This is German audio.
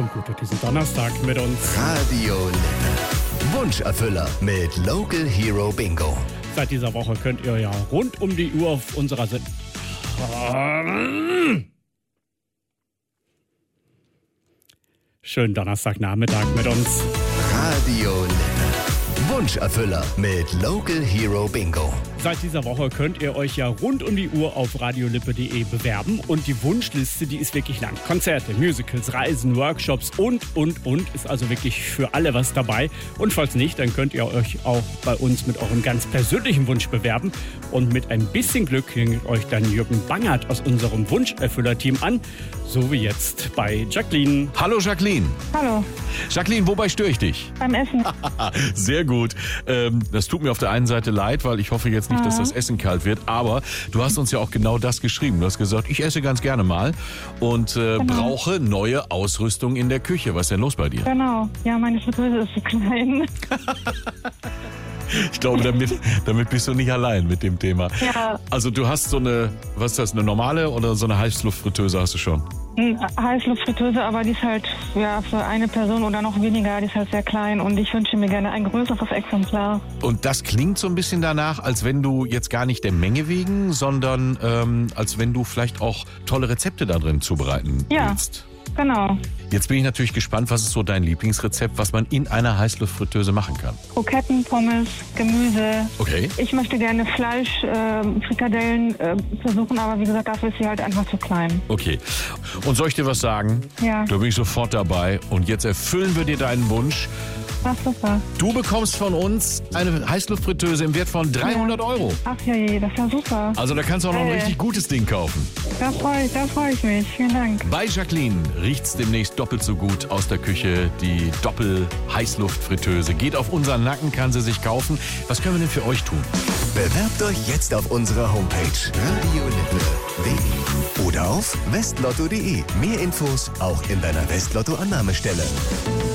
kommt gut durch diesen Donnerstag mit uns. Radio Lippe. Wunscherfüller mit Local Hero Bingo. Seit dieser Woche könnt ihr ja rund um die Uhr auf unserer schönen Donnerstagnachmittag mit uns. Radio Lippe. Wunscherfüller mit Local Hero Bingo. Seit dieser Woche könnt ihr euch ja rund um die Uhr auf radiolippe.de bewerben und die Wunschliste, die ist wirklich lang. Konzerte, Musicals, Reisen, Workshops und. Ist also wirklich für alle was dabei. Und falls nicht, dann könnt ihr euch auch bei uns mit eurem ganz persönlichen Wunsch bewerben. Und mit ein bisschen Glück klingt euch dann Jürgen Bangert aus unserem Wunscherfüller-Team an. So wie jetzt bei Jacqueline. Hallo Jacqueline. Hallo. Jacqueline, wobei störe ich dich? Beim Essen. Sehr gut. Das tut mir auf der einen Seite leid, weil ich hoffe jetzt nicht, dass das Essen kalt wird. Aber du hast uns ja auch genau das geschrieben. Du hast gesagt, ich esse ganz gerne mal und brauche neue Ausrüstung in der Küche. Was ist denn los bei dir? Genau. Ja, meine Fritteuse ist so klein. Ich glaube, damit bist du nicht allein mit dem Thema. Ja. Also du hast so eine, was ist das, eine normale oder so eine Heißluftfritteuse hast du schon? Heißluftfritteuse, aber die ist halt für eine Person oder noch weniger, die ist halt sehr klein und ich wünsche mir gerne ein größeres Exemplar. Und das klingt so ein bisschen danach, als wenn du jetzt gar nicht der Menge wegen, sondern als wenn du vielleicht auch tolle Rezepte da drin zubereiten willst. Genau. Jetzt bin ich natürlich gespannt, was ist so dein Lieblingsrezept, was man in einer Heißluftfritteuse machen kann? Kroketten, Pommes, Gemüse. Okay. Ich möchte gerne Fleisch, Frikadellen versuchen, aber wie gesagt, dafür ist sie halt einfach zu klein. Okay. Und soll ich dir was sagen? Ja. Da bin ich sofort dabei. Und jetzt erfüllen wir dir deinen Wunsch. Ach, super. Du bekommst von uns eine Heißluftfritteuse im Wert von 300 Euro. Ach je, das ist ja super. Also da kannst du auch noch ein richtig gutes Ding kaufen. Da freu ich mich. Vielen Dank. Bei Jacqueline riecht's demnächst doppelt so gut aus der Küche. Die Doppel-Heißluftfritteuse geht auf unseren Nacken, kann sie sich kaufen. Was können wir denn für euch tun? Bewerbt euch jetzt auf unserer Homepage radiolippe.de oder auf westlotto.de. Mehr Infos auch in deiner Westlotto-Annahmestelle.